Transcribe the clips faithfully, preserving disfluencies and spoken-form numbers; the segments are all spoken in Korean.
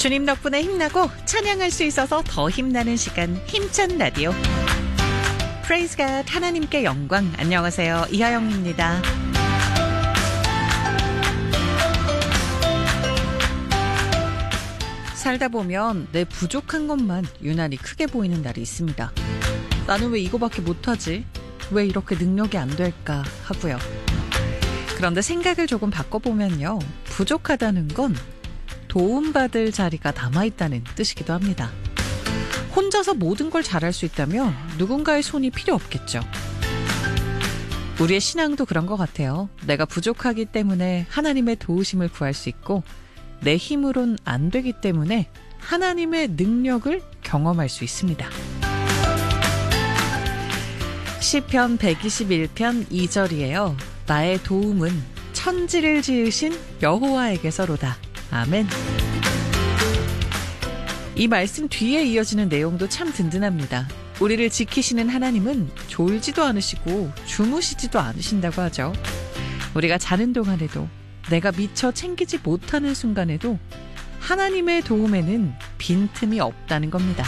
주님 덕분에 힘나고 찬양할 수 있어서 더 힘나는 시간, 힘찬 라디오. Praise God, 하나님께 영광. 안녕하세요, 이하영입니다. 살다 보면 내 부족한 것만 유난히 크게 보이는 날이 있습니다. 나는 왜 이거밖에 못하지? 왜 이렇게 능력이 안 될까 하고요. 그런데 생각을 조금 바꿔보면요, 부족하다는 건 도움받을 자리가 남아있다는 뜻이기도 합니다. 혼자서 모든 걸 잘할 수 있다면 누군가의 손이 필요 없겠죠. 우리의 신앙도 그런 것 같아요. 내가 부족하기 때문에 하나님의 도우심을 구할 수 있고, 내 힘으론 안 되기 때문에 하나님의 능력을 경험할 수 있습니다. 시편 백이십일 편 이 절이에요. 나의 도움은 천지를 지으신 여호와에게서로다. 아멘. 이 말씀 뒤에 이어지는 내용도 참 든든합니다. 우리를 지키시는 하나님은 졸지도 않으시고 주무시지도 않으신다고 하죠. 우리가 자는 동안에도, 내가 미처 챙기지 못하는 순간에도 하나님의 도움에는 빈틈이 없다는 겁니다.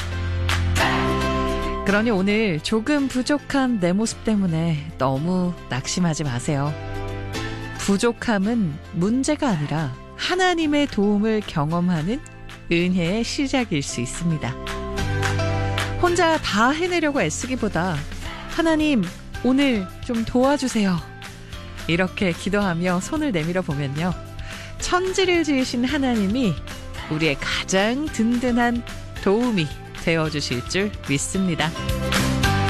그러니 오늘 조금 부족한 내 모습 때문에 너무 낙심하지 마세요. 부족함은 문제가 아니라 하나님의 도움을 경험하는 은혜의 시작일 수 있습니다. 혼자 다 해내려고 애쓰기보다 하나님, 오늘 좀 도와주세요, 이렇게 기도하며 손을 내밀어 보면요, 천지를 지으신 하나님이 우리의 가장 든든한 도움이 되어주실 줄 믿습니다.